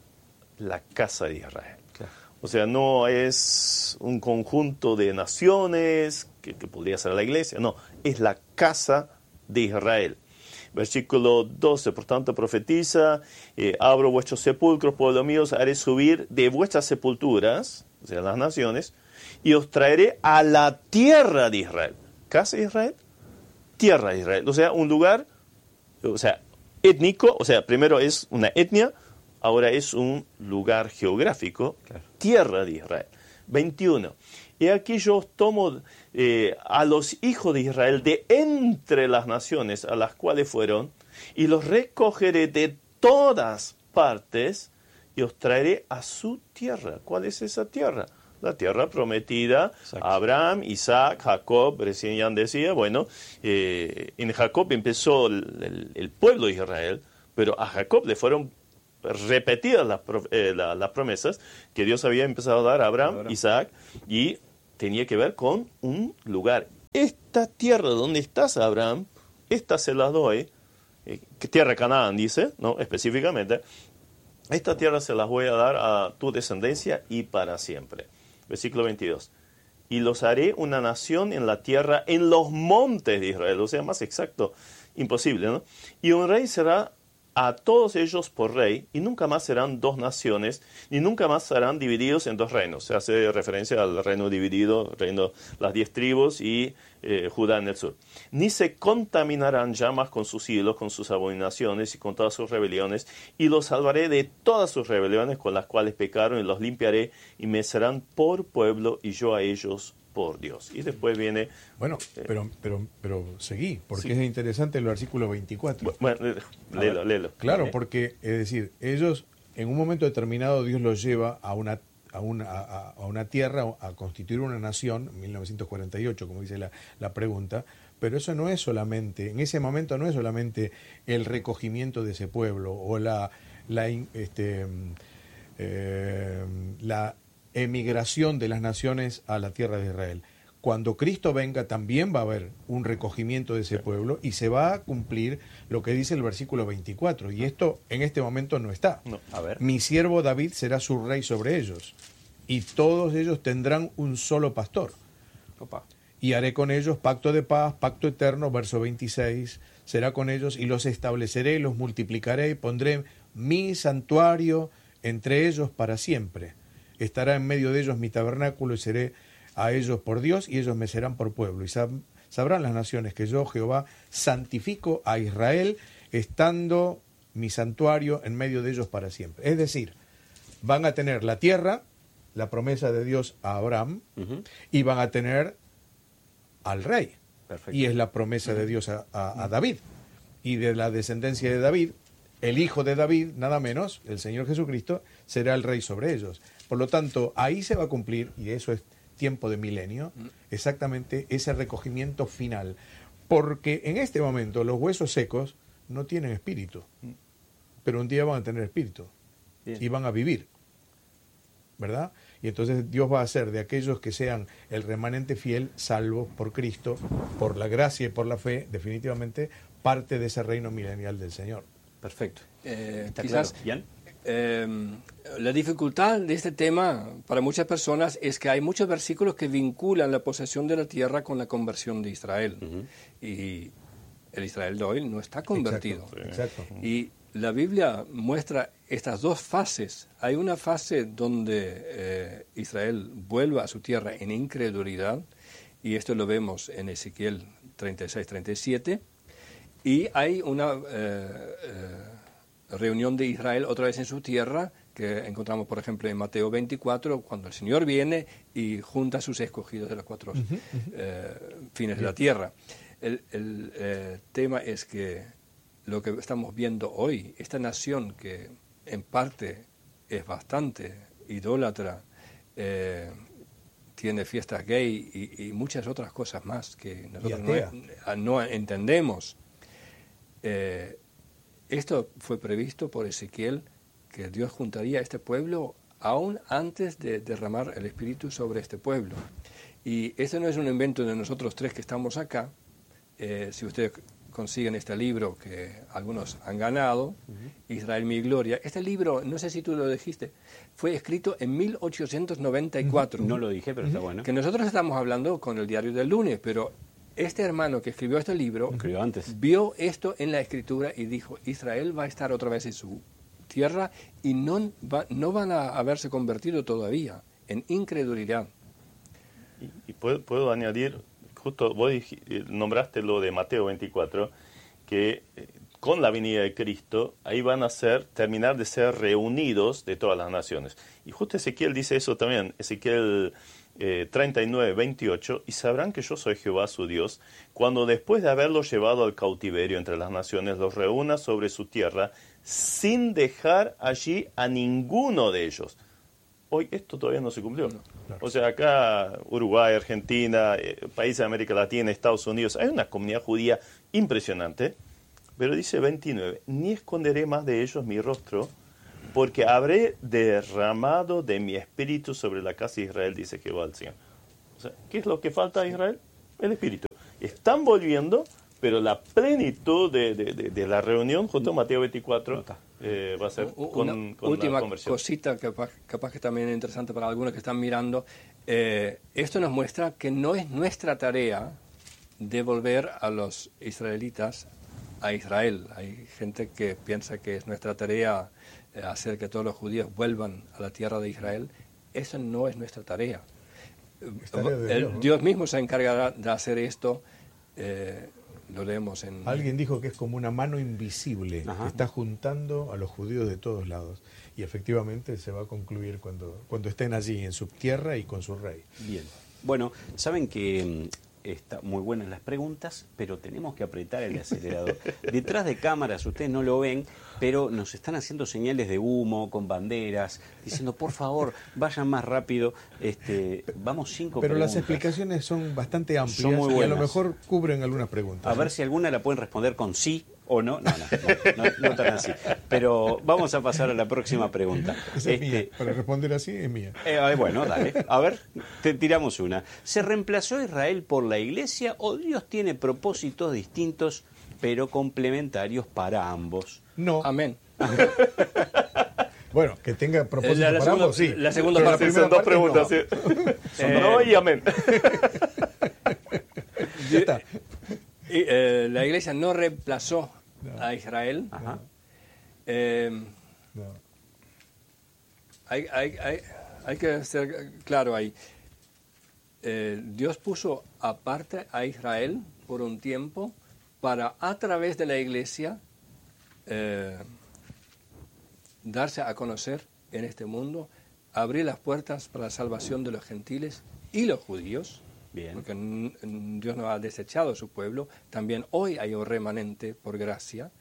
la casa de Israel. O sea, no es un conjunto de naciones que, que podría ser la iglesia, no, es la casa de Israel. Versículo doce, por tanto profetiza, eh, abro vuestros sepulcros, pueblo mío, haré subir de vuestras sepulturas, o sea, las naciones, y os traeré a la tierra de Israel. ¿Casa de Israel? Tierra de Israel. O sea, un lugar, o sea, étnico, o sea, primero es una etnia, ahora es un lugar geográfico, claro. Tierra de Israel. veintiuno. Y aquí yo tomo eh, a los hijos de Israel de entre las naciones a las cuales fueron, y los recogeré de todas partes, y os traeré a su tierra. ¿Cuál es esa tierra? La tierra prometida a Abraham, Isaac, Jacob, recién ya decía, bueno, eh, en Jacob empezó el, el, el pueblo de Israel, pero a Jacob le fueron repetidas las, eh, la, las promesas que Dios había empezado a dar a Abraham, Abraham, Isaac, y tenía que ver con un lugar. Esta tierra donde estás, Abraham, esta se la doy, eh, tierra Canaán dice, no específicamente, esta tierra se las voy a dar a tu descendencia y para siempre. Versículo veintidós. Y los haré una nación en la tierra, en los montes de Israel. O sea, más exacto, imposible, ¿no? Y un rey será a todos ellos por rey, y nunca más serán dos naciones, ni nunca más serán divididos en dos reinos. Se hace referencia al reino dividido, reino las diez tribus y eh, Judá en el sur. Ni se contaminarán ya más con sus ídolos, con sus abominaciones y con todas sus rebeliones, y los salvaré de todas sus rebeliones con las cuales pecaron, y los limpiaré, y me serán por pueblo, y yo a ellos por Dios. Y después viene... Bueno, pero pero pero seguí, porque Sí. es interesante el versículo veinticuatro. Bueno, léelo, léelo. Claro, porque, es decir, ellos, en un momento determinado, Dios los lleva a una a una, a, a una tierra, a constituir una nación, en mil novecientos cuarenta y ocho, como dice la, la pregunta, pero eso no es solamente, en ese momento no es solamente el recogimiento de ese pueblo o la, la, este, eh, la emigración de las naciones a la tierra de Israel. Cuando Cristo venga también va a haber un recogimiento de ese pueblo y se va a cumplir lo que dice el versículo veinticuatro. Y esto en este momento no está. No. A ver. Mi siervo David será su rey sobre ellos y todos ellos tendrán un solo pastor. Opa. Y haré con ellos pacto de paz, pacto eterno, verso veintiséis, será con ellos y los estableceré, los multiplicaré y pondré mi santuario entre ellos para siempre. Estará en medio de ellos mi tabernáculo y seré a ellos por Dios y ellos me serán por pueblo. Y sab- sabrán las naciones que yo, Jehová, santifico a Israel, estando mi santuario en medio de ellos para siempre. Es decir, van a tener la tierra, la promesa de Dios a Abraham, Ujú. y van a tener al rey. Perfecto. Y es la promesa de Dios a, a- a David. Y de la descendencia de David, el hijo de David, nada menos, el Señor Jesucristo, será el rey sobre ellos. Por lo tanto, ahí se va a cumplir, y eso es tiempo de milenio, exactamente ese recogimiento final. Porque en este momento los huesos secos no tienen espíritu, pero un día van a tener espíritu Bien. y van a vivir, ¿verdad? Y entonces Dios va a hacer de aquellos que sean el remanente fiel, salvos por Cristo, por la gracia y por la fe, definitivamente parte de ese reino milenial del Señor. Perfecto. Eh, ¿Está quizás claro? ¿Jan? eh, la dificultad de este tema para muchas personas es que hay muchos versículos que vinculan la posesión de la tierra con la conversión de Israel. Ujú. Y el Israel de hoy no está convertido. Exacto. Y la Biblia muestra estas dos fases. Hay una fase donde eh, Israel vuelve a su tierra en incredulidad, y esto lo vemos en Ezequiel treinta y seis treinta y siete, y hay una eh, eh, reunión de Israel otra vez en su tierra, que encontramos, por ejemplo, en Mateo veinticuatro, cuando el Señor viene y junta a sus escogidos de los cuatro eh, fines de la tierra. El, el eh, tema es que lo que estamos viendo hoy, esta nación que en parte es bastante idólatra, eh, tiene fiestas gay y, y muchas otras cosas más que nosotros atea. no, no entendemos. Eh, esto fue previsto por Ezequiel, que Dios juntaría a este pueblo aún antes de derramar el Espíritu sobre este pueblo. Y este no es un invento de nosotros tres que estamos acá. Eh, si ustedes consiguen este libro que algunos han ganado, uh-huh. Israel mi gloria. Este libro, no sé si tú lo dijiste, fue escrito en mil ochocientos noventa y cuatro. No lo dije, pero está bueno. Que nosotros estamos hablando con el diario del lunes, pero este hermano que escribió este libro escribió antes. Vio esto en la escritura y dijo, Israel va a estar otra vez en su tierra y no, va, no van a haberse convertido todavía en incredulidad. Y, y puedo, puedo añadir, justo vos nombraste lo de Mateo veinticuatro, que eh, con la venida de Cristo, ahí van a ser, terminar de ser reunidos de todas las naciones. Y justo Ezequiel dice eso también, Ezequiel eh, treinta y nueve, veintiocho, y sabrán que yo soy Jehová su Dios, cuando después de haberlos llevado al cautiverio entre las naciones, los reúna sobre su tierra, sin dejar allí a ninguno de ellos. Hoy esto todavía no se cumplió. No, claro. O sea, acá Uruguay, Argentina, eh, países de América Latina, Estados Unidos, hay una comunidad judía impresionante, pero dice veintinueve, ni esconderé más de ellos mi rostro, porque habré derramado de mi espíritu sobre la casa de Israel, dice Jehová el Señor. O sea, ¿qué es lo que falta a Israel? El espíritu. Están volviendo, pero la plenitud de, de, de, de la reunión, justo Mateo veinticuatro, eh, va a ser con, Una con última la conversión. cosita que capaz, capaz que también es interesante para algunos que están mirando. Eh, esto nos muestra que no es nuestra tarea devolver a los israelitas a Israel. Hay gente que piensa que es nuestra tarea eh, hacer que todos los judíos vuelvan a la tierra de Israel. Eso no es nuestra tarea. Tarea de El, Dios, ¿no? Dios mismo se encargará de hacer esto. Eh, lo leemos en... Alguien dijo que es como una mano invisible Ajá. que está juntando a los judíos de todos lados. Y efectivamente se va a concluir cuando, cuando estén allí en su tierra y con su rey. Bien. Bueno, saben que mm, está muy buenas las preguntas, pero tenemos que apretar el acelerador. Detrás de cámaras, ustedes no lo ven, pero nos están haciendo señales de humo con banderas, diciendo, por favor, vayan más rápido. Este, vamos cinco Pero preguntas. las explicaciones son bastante amplias Son muy y a lo buenas. mejor cubren algunas preguntas. A ver si alguna la pueden responder con sí o no. No, no, no, no, no tan así. Pero vamos a pasar a la próxima pregunta. Esa es mía. Este, Para responder así es mía. eh, bueno, dale. A ver, te tiramos una. ¿Se reemplazó a Israel por la Iglesia o Dios tiene propósitos distintos pero complementarios para ambos? No. Amén. Bueno, que tenga propósito La- la para segunda- ambos, sí. la segunda Pero parte. Sí, primera son dos parte, preguntas. no. Sí. Son Eh, no y amén. Ya está. Y, eh, la iglesia no reemplazó No. a Israel. Ajá. Eh, No. hay, hay, hay, hay que ser claro ahí. Eh, Dios puso aparte a Israel por un tiempo para, a través de la iglesia, eh, darse a conocer en este mundo, abrir las puertas para la salvación de los gentiles y los judíos. Bien. Porque n- n- Dios no ha desechado a su pueblo. También hoy hay un remanente por gracia.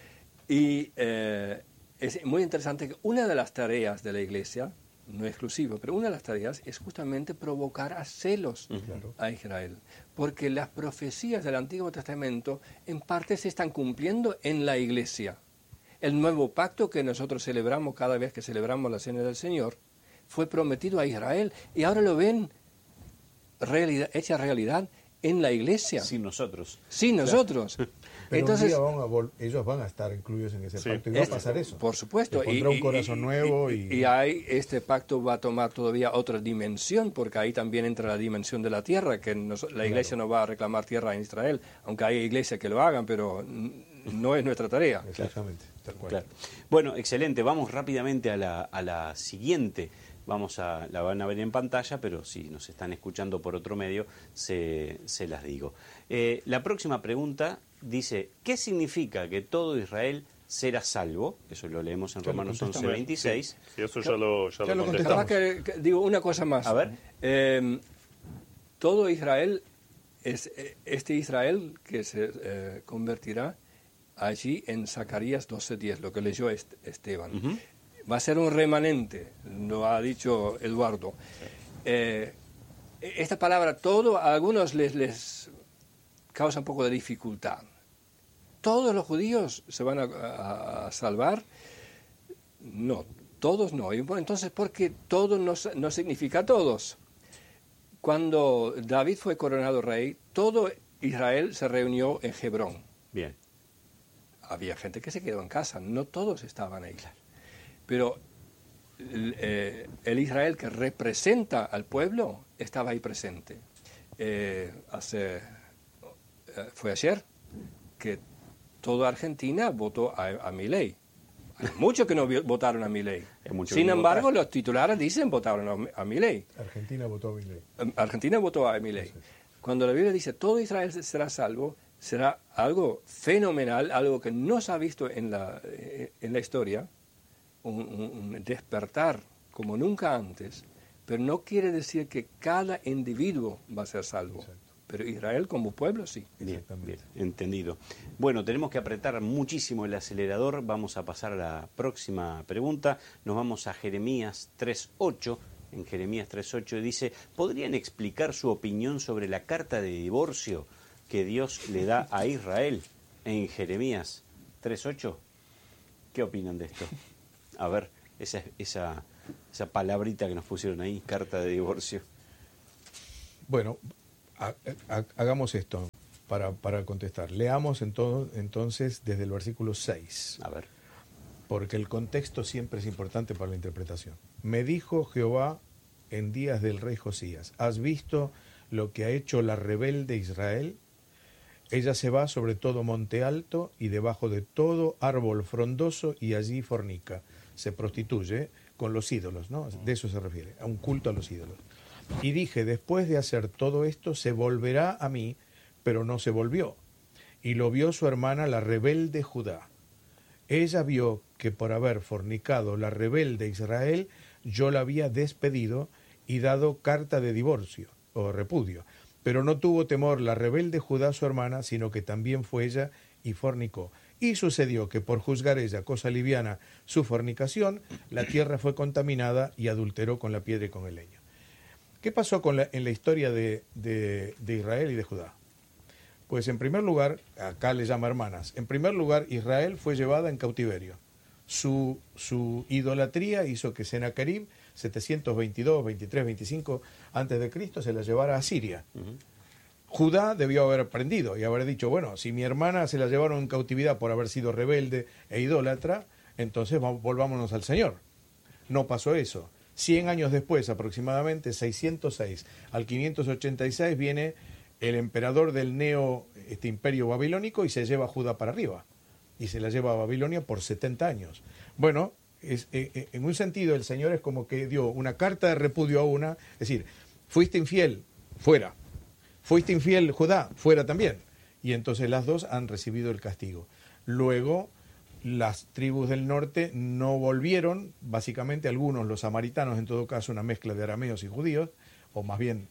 Y eh, es muy interesante que una de las tareas de la iglesia, no exclusivo, pero una de las tareas es justamente provocar a celos Claro. a Israel. Porque las profecías del Antiguo Testamento en parte se están cumpliendo en la iglesia. El nuevo pacto que nosotros celebramos cada vez que celebramos la Cena del Señor fue prometido a Israel y ahora lo ven realidad, hecha realidad en la iglesia, Sin nosotros. sin nosotros. Pero Entonces, un día van a vol- ellos van a estar incluidos en ese Sí. pacto y va a este- pasar eso. por supuesto. Le pondrá un corazón nuevo y... y hay, este pacto va a tomar todavía otra dimensión, porque ahí también entra la dimensión de la tierra, que nos- la iglesia no va a reclamar tierra en Israel, aunque hay iglesias que lo hagan, pero n- no es nuestra tarea. Exactamente, tal cual. Claro. Bueno, excelente. Vamos rápidamente a la, a la siguiente. Vamos a, la van a ver en pantalla, pero si nos están escuchando por otro medio, se, se las digo. Eh, la próxima pregunta dice, ¿qué significa que todo Israel será salvo? Eso lo leemos en Ya lo Romanos once, contestamos. veintiséis. Sí, sí, eso ya lo, ya Ya lo lo contestamos. Capaz que, que- digo una cosa más. A ver. Eh, todo Israel es eh, este Israel que se eh, convertirá allí en Zacarías doce diez, lo que leyó Est- Esteban. Ujú. Va a ser un remanente, lo ha dicho Eduardo. Eh, esta palabra todo a algunos les, les causa un poco de dificultad. ¿Todos los judíos se van a, a- a salvar? No, todos no. Y bueno, entonces, ¿por qué todo no, no significa todos? Cuando David fue coronado rey, todo Israel se reunió en Hebrón. Bien. Había gente que se quedó en casa, no todos estaban ahí. Pero el, eh, el Israel que representa al pueblo estaba ahí presente. Eh, hace, eh, fue ayer que toda Argentina votó a, a Milei. Hay muchos que no vi- votaron a Milei. Hay muchos que Sin no embargo, votaron. los titulares dicen votaron a, a Milei. Argentina votó a Milei. Argentina votó a Milei. Cuando la Biblia dice todo Israel será salvo, será algo fenomenal, algo que no se ha visto en la, eh, en la historia, un, un- un despertar como nunca antes, pero no quiere decir que cada individuo va a ser salvo. Exacto. Pero Israel como pueblo sí. Bien, Exactamente. bien, entendido. Bueno, tenemos que apretar muchísimo el acelerador. Vamos a pasar a la próxima pregunta. Nos vamos a Jeremías tres ocho. En Jeremías tres ocho dice, ¿podrían explicar su opinión sobre la carta de divorcio que Dios le da a Israel en Jeremías tres ocho? ¿Qué opinan de esto? A ver, esa, esa, esa palabrita que nos pusieron ahí, carta de divorcio. Bueno, ha, ha, hagamos esto para, para contestar. Leamos entonces, entonces desde el versículo seis. A ver. Porque el contexto siempre es importante para la interpretación. Me dijo Jehová en días del rey Josías, ¿has visto lo que ha hecho la rebelde Israel? Ella se va sobre todo monte alto y debajo de todo árbol frondoso y allí fornica. Se prostituye con los ídolos, ¿no? De eso se refiere, a un culto a los ídolos. Y dije, después de hacer todo esto, se volverá a mí, pero no se volvió. Y lo vio su hermana, la rebelde Judá. Ella vio que por haber fornicado la rebelde Israel, yo la había despedido y dado carta de divorcio o repudio. Pero no tuvo temor la rebelde Judá su hermana, sino que también fue ella y fornicó. Y sucedió que por juzgar ella cosa liviana su fornicación, la tierra fue contaminada y adulteró con la piedra y con el leño. ¿Qué pasó con la, en la historia de, de, de Israel y de Judá? Pues en primer lugar, acá le llama hermanas, en primer lugar Israel fue llevada en cautiverio. Su, su idolatría hizo que Sennacherib, setecientos veintidós, veintitrés, veinticinco antes de Cristo, se la llevara a Siria. Uh-huh. Judá debió haber aprendido y haber dicho, bueno, si mi hermana se la llevaron en cautividad por haber sido rebelde e idólatra, entonces vamos, volvámonos al Señor. No pasó eso. Cien años después, aproximadamente, seiscientos seis al quinientos ochenta y seis, viene el emperador del neo este imperio babilónico y se lleva a Judá para arriba. Y se la lleva a Babilonia por setenta años. Bueno, es, eh, en un sentido el Señor es como que dio una carta de repudio a una, es decir, fuiste infiel, fuera. Fuiste infiel, Judá, fuera también. Y entonces las dos han recibido el castigo. Luego, las tribus del norte no volvieron, básicamente algunos, los samaritanos, en todo caso una mezcla de arameos y judíos, o más bien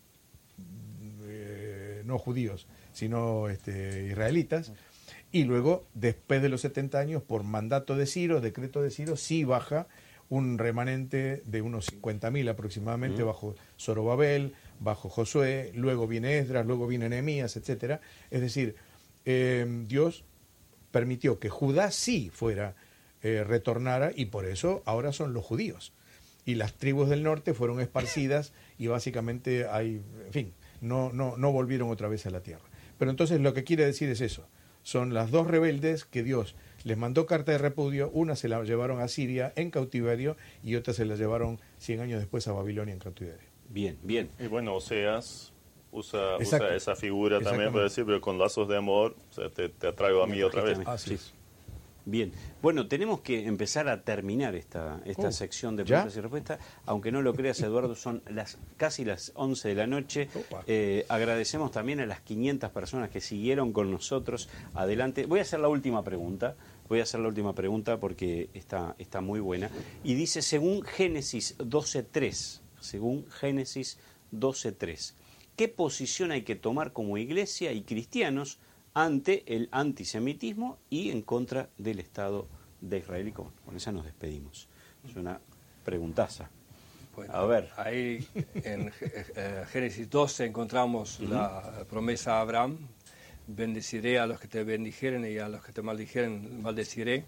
eh, no judíos, sino este, israelitas. Y luego, después de los setenta años, por mandato de Ciro, decreto de Ciro, sí baja un remanente de unos cincuenta mil aproximadamente, mm. bajo Zorobabel, bajo Josué, luego viene Esdras, luego viene Nehemías, etcétera. Es decir, eh, Dios permitió que Judá sí fuera, eh, retornara, y por eso ahora son los judíos. Y las tribus del norte fueron esparcidas y básicamente hay, en fin, no, no, no volvieron otra vez a la tierra. Pero entonces lo que quiere decir es eso. Son las dos rebeldes que Dios les mandó carta de repudio, una se la llevaron a Siria en cautiverio y otra se la llevaron cien años después a Babilonia en cautiverio. Bien, bien. Y bueno, Oseas usa, usa esa figura también para decir, pero con lazos de amor, o sea, te, te atraigo a mí otra vez. Así es. Bien, bueno, tenemos que empezar a terminar esta, esta uh, sección de preguntas ¿ya? y respuestas. Aunque no lo creas, Eduardo, son las casi las once de la noche. Eh, agradecemos también a las quinientas personas que siguieron con nosotros. Adelante. Voy a hacer la última pregunta. Voy a hacer la última pregunta porque está, está muy buena. Y dice, según Génesis doce tres, según Génesis doce tres, ¿qué posición hay que tomar como iglesia y cristianos ante el antisemitismo y en contra del Estado de Israel? Y con, con esa nos despedimos. Es una preguntaza. Bueno, a ver. Ahí en eh, Génesis doce encontramos uh-huh. la promesa a Abraham: bendeciré a los que te bendijeren y a los que te maldijeren maldeciré.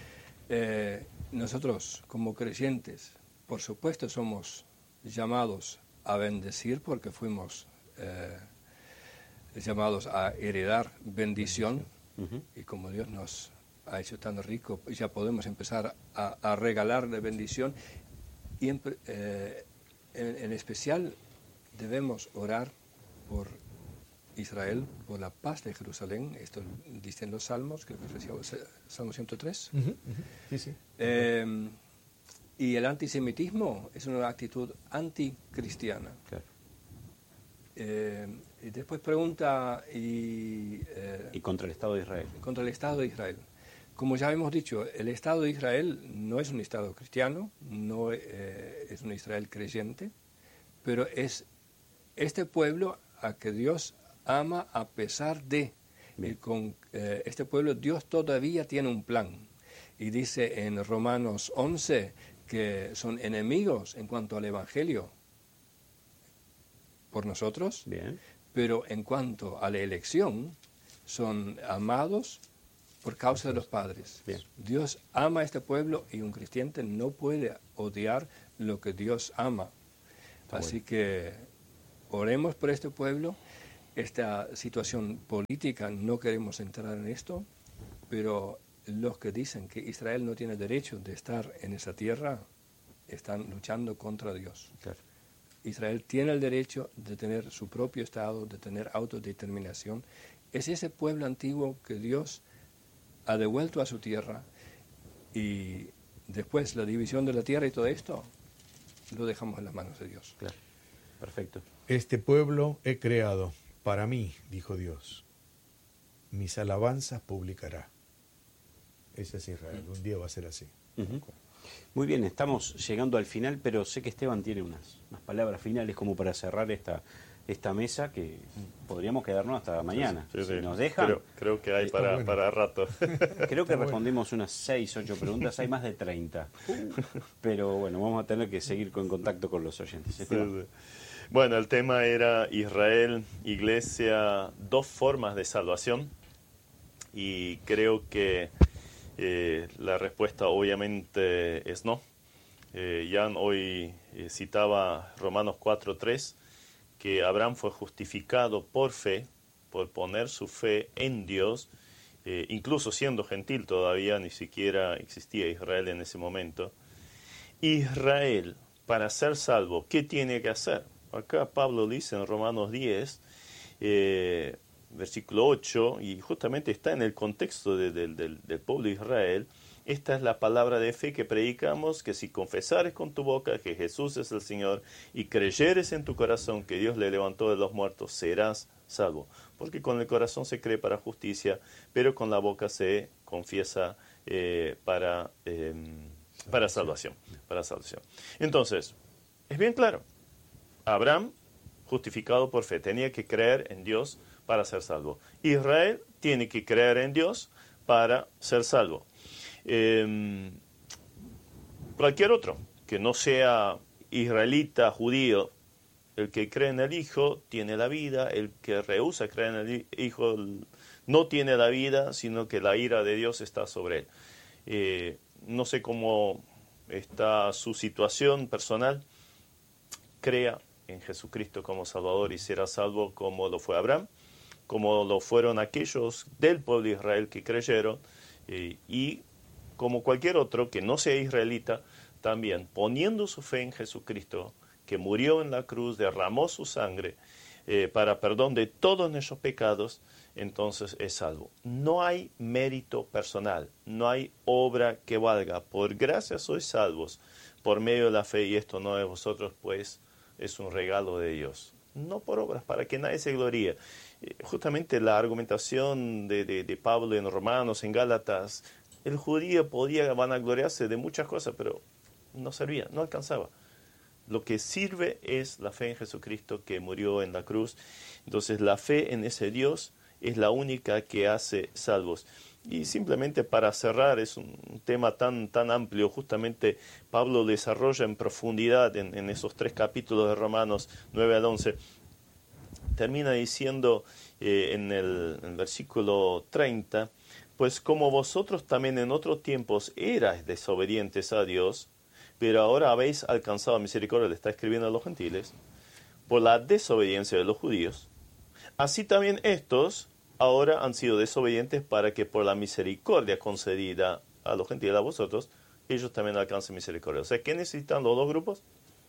Eh, nosotros, como creyentes, por supuesto somos llamados a bendecir porque fuimos eh, llamados a heredar bendición, uh-huh. y como Dios nos ha hecho tan rico, ya podemos empezar a, a regalar de bendición, y en, eh, en, en especial debemos orar por Israel, por la paz de Jerusalén. Esto dicen los salmos, creo que es el Salmo ciento tres. Uh-huh, uh-huh. Sí, sí. Eh, y el antisemitismo es una actitud anticristiana. Claro. Eh, y después pregunta y, eh, y contra el Estado de Israel. Contra el Estado de Israel. Como ya hemos dicho, el Estado de Israel no es un Estado cristiano, no eh, es un Israel creyente, pero es este pueblo a que Dios ama a pesar de. Bien. Y con eh, este pueblo Dios todavía tiene un plan. Y dice en Romanos once que son enemigos en cuanto al Evangelio por nosotros. Bien. Pero en cuanto a la elección, son amados por causa de los padres. Bien. Dios ama a este pueblo y un creyente no puede odiar lo que Dios ama. Está Así bueno. que oremos por este pueblo. Esta situación política, no queremos entrar en esto, pero los que dicen que Israel no tiene derecho de estar en esa tierra están luchando contra Dios. Claro. Israel tiene el derecho de tener su propio Estado, de tener autodeterminación. Es ese pueblo antiguo que Dios ha devuelto a su tierra, y después la división de la tierra y todo esto lo dejamos en las manos de Dios. Claro. Perfecto. Este pueblo he creado para mí, dijo Dios. Mis alabanzas publicará. Ese es Israel. Un día va a ser así. Uh-huh. Muy bien, estamos llegando al final, pero sé que Esteban tiene unas, unas palabras finales como para cerrar esta, esta mesa, que podríamos quedarnos hasta mañana. Sí, sí, Si sí. nos dejan. Creo, creo que hay Está para, bueno. para rato. Creo que respondimos unas seis, ocho preguntas, hay más de treinta. Pero bueno, vamos a tener que seguir en contacto con los oyentes. Sí, Esteban. sí. Bueno, el tema era Israel, Iglesia, dos formas de salvación. Y creo que eh, la respuesta obviamente es no. Eh, Jan hoy eh, citaba Romanos cuatro tres, que Abraham fue justificado por fe, por poner su fe en Dios, eh, incluso siendo gentil todavía, ni siquiera existía Israel en ese momento. Israel, para ser salvo, ¿qué tiene que hacer? Acá Pablo dice en Romanos diez, eh, versículo ocho, y justamente está en el contexto de, de, de, del pueblo de Israel. Esta es la palabra de fe que predicamos, que si confesares con tu boca que Jesús es el Señor y creyeres en tu corazón que Dios le levantó de los muertos, serás salvo. Porque con el corazón se cree para justicia, pero con la boca se confiesa eh, para, eh, para salvación, para salvación. Entonces, es bien claro. Abraham, justificado por fe, tenía que creer en Dios para ser salvo. Israel tiene que creer en Dios para ser salvo. Eh, cualquier otro que no sea israelita, judío, el que cree en el Hijo tiene la vida, el que rehúsa creer en el Hijo no tiene la vida, sino que la ira de Dios está sobre él. Eh, no sé cómo está su situación personal, crea en Jesucristo como Salvador y será salvo como lo fue Abraham, como lo fueron aquellos del pueblo de Israel que creyeron, eh, y como cualquier otro que no sea israelita, también poniendo su fe en Jesucristo, que murió en la cruz, derramó su sangre eh, para perdón de todos nuestros pecados, entonces es salvo. No hay mérito personal, no hay obra que valga. Por gracia sois salvos por medio de la fe, y esto no de vosotros, pues es un regalo de Dios. No por obras, para que nadie se gloríe. Eh, justamente la argumentación de, de, de Pablo en Romanos, en Gálatas, el judío podía vanagloriarse de muchas cosas, pero no servía, no alcanzaba. Lo que sirve es la fe en Jesucristo que murió en la cruz. Entonces la fe en ese Dios es la única que hace salvos. Y simplemente para cerrar, es un tema tan, tan amplio, justamente Pablo desarrolla en profundidad en, en esos tres capítulos de Romanos nueve al once. Termina diciendo eh, en, el, en el versículo treinta, pues como vosotros también en otros tiempos erais desobedientes a Dios, pero ahora habéis alcanzado misericordia, le está escribiendo a los gentiles, por la desobediencia de los judíos, así también estos ahora han sido desobedientes para que por la misericordia concedida a los gentiles, a vosotros, ellos también alcancen misericordia. O sea, ¿qué necesitan los dos grupos?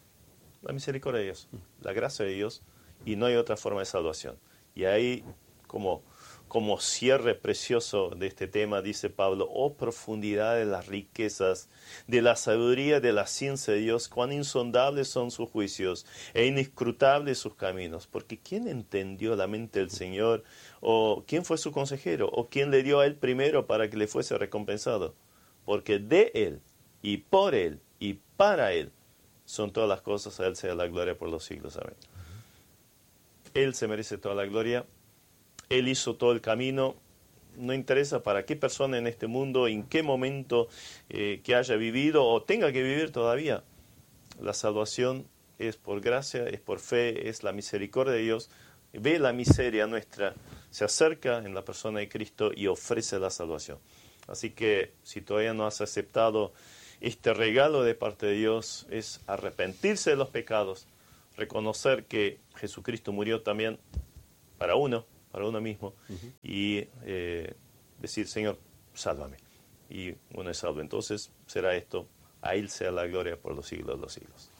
La misericordia de Dios, la gracia de Dios, y no hay otra forma de salvación. Y ahí, como... Como cierre precioso de este tema, dice Pablo, oh profundidad de las riquezas, de la sabiduría, de la ciencia de Dios, cuán insondables son sus juicios e inescrutables sus caminos. Porque ¿quién entendió la mente del Señor? ¿O quién fue su consejero? ¿O quién le dio a él primero para que le fuese recompensado? Porque de él, y por él, y para él, son todas las cosas, a él sea la gloria por los siglos. Amén. Él se merece toda la gloria. Él hizo todo el camino, no interesa para qué persona en este mundo, en qué momento eh, que haya vivido o tenga que vivir todavía. La salvación es por gracia, es por fe, es la misericordia de Dios. Ve la miseria nuestra se acerca en la persona de Cristo y ofrece la salvación. Así que si todavía no has aceptado este regalo de parte de Dios, es arrepentirse de los pecados, reconocer que Jesucristo murió también para uno, para uno mismo, uh-huh. y eh, decir, Señor, sálvame. Y uno es salvo. Entonces será esto, a Él sea la gloria por los siglos de los siglos.